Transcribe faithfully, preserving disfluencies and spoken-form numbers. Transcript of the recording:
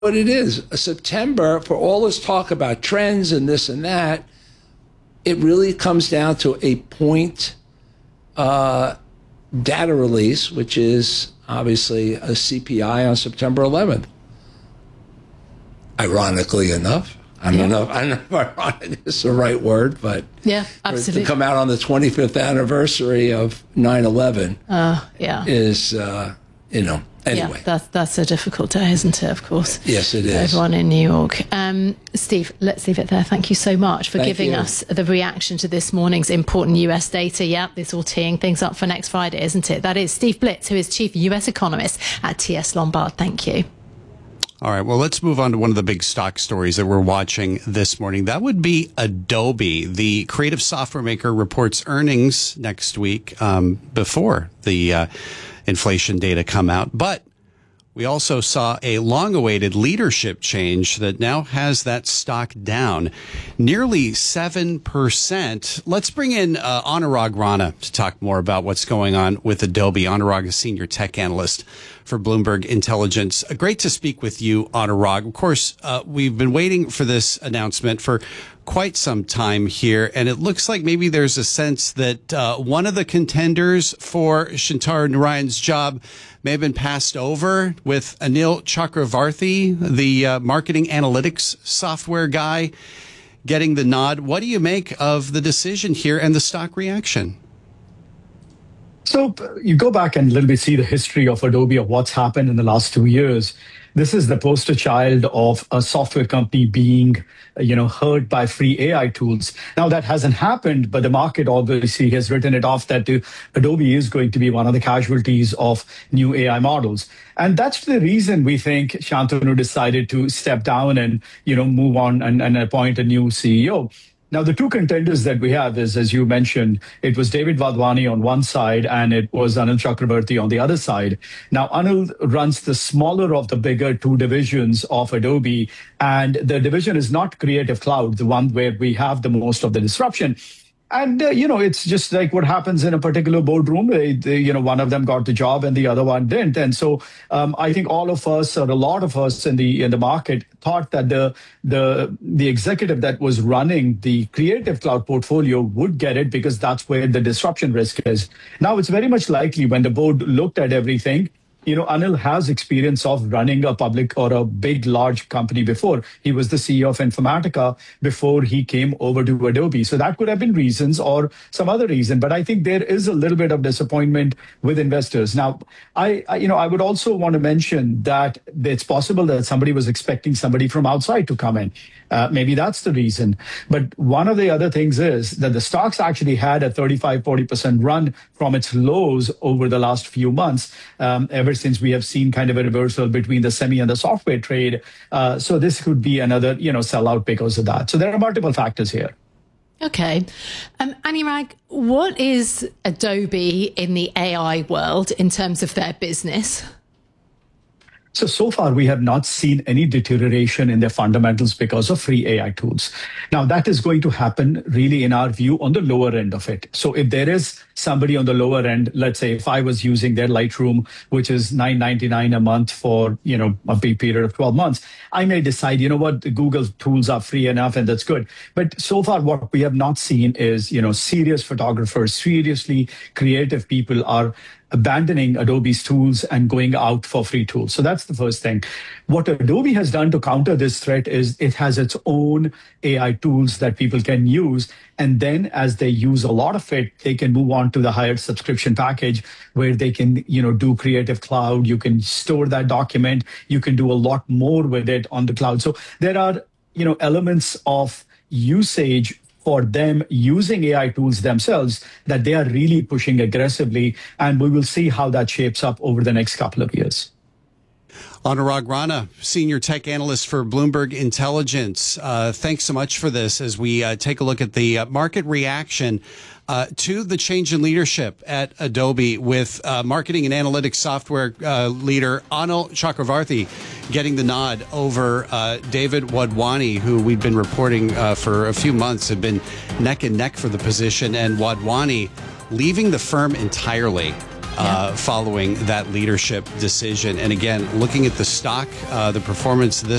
what it is. September, for all this talk about trends and this and that, it really comes down to a point uh, data release, which is obviously a C P I on September eleventh. Ironically enough, I don't yeah. know. I don't know if ironic is the right word, but yeah, absolutely. To come out on the twenty-fifth anniversary of nine eleven uh, yeah. is, uh, you know. Anyway. Yeah, that's, that's a difficult day, isn't it, of course? Yes, it is. Everyone in New York. Um, Steve, let's leave it there. Thank you so much for Thank giving you. us the reaction to this morning's important U S data. Yeah, this all teeing things up for next Friday, isn't it? That is Steve Blitz, who is Chief U S Economist at T S Lombard. Thank you. All right, well, let's move on to one of the big stock stories that we're watching this morning. That would be Adobe. The creative software maker reports earnings next week um, before the uh, inflation data come out. But we also saw a long-awaited leadership change that now has that stock down nearly seven percent. Let's bring in uh, Anurag Rana to talk more about what's going on with Adobe. Anurag is senior tech analyst for Bloomberg Intelligence. Uh, great to speak with you, Anurag. Of course, uh, we've been waiting for this announcement for quite some time here, and it looks like maybe there's a sense that uh, one of the contenders for Shantanu Narayan's job may have been passed over with Anil Chakravarthy, the uh, marketing analytics software guy, getting the nod. What do you make of the decision here and the stock reaction? So you go back and a little bit see the history of Adobe, of what's happened in the last two years. This is the poster child of a software company being, you know, hurt by free A I tools. Now that hasn't happened, but the market obviously has written it off that Adobe is going to be one of the casualties of new A I models. And that's the reason we think Shantanu decided to step down and, you know, move on and, and appoint a new C E O. Now, the two contenders that we have is, as you mentioned, it was David Wadhwani on one side and it was Anil Chakravarthy on the other side. Now, Anil runs the smaller of the bigger two divisions of Adobe, and the division is not Creative Cloud, the one where we have the most of the disruption. And, uh, you know, it's just like what happens in a particular boardroom. They, they, you know, one of them got the job and the other one didn't. And so um, I think all of us, or a lot of us in the in the market, thought that the the the executive that was running the Creative Cloud portfolio would get it because that's where the disruption risk is. Now, it's very much likely when the board looked at everything, you know, Anil has experience of running a public or a big, large company before. He was the C E O of Informatica before he came over to Adobe. So that could have been reasons or some other reason. But I think there is a little bit of disappointment with investors. Now, I, I you know, I would also want to mention that it's possible that somebody was expecting somebody from outside to come in. Uh, maybe that's the reason. But one of the other things is that the stocks actually had a thirty-five, forty percent run from its lows over the last few months, um, ever since we have seen kind of a reversal between the semi and the software trade. Uh, so this could be another, you know, sellout because of that. So there are multiple factors here. Okay. Um, Anurag, what is Adobe in the A I world in terms of their business? So, so far, we have not seen any deterioration in their fundamentals because of free A I tools. Now, that is going to happen really, in our view, on the lower end of it. So if there is somebody on the lower end, let's say if I was using their Lightroom, which is nine ninety-nine a month for, you know, a big period of twelve months, I may decide, you know what, the Google tools are free enough and that's good. But so far, what we have not seen is, you know, serious photographers, seriously creative people are abandoning Adobe's tools and going out for free tools. So that's the first thing. What Adobe has done to counter this threat is it has its own A I tools that people can use. And then as they use a lot of it, they can move on to the higher subscription package where they can, you know, do Creative Cloud. You can store that document. You can do a lot more with it on the cloud. So there are, you know, elements of usage for them using A I tools themselves that they are really pushing aggressively. And we will see how that shapes up over the next couple of years. Anurag Rana, senior tech analyst for Bloomberg Intelligence. Uh, thanks so much for this as we uh, take a look at the uh, market reaction uh, to the change in leadership at Adobe with uh, marketing and analytics software uh, leader Anil Chakravarthy getting the nod over uh, David Wadhwani, who we've been reporting uh, for a few months had been neck and neck for the position, and Wadhwani leaving the firm entirely. uh, following that leadership decision. And again, looking at the stock, uh, the performance this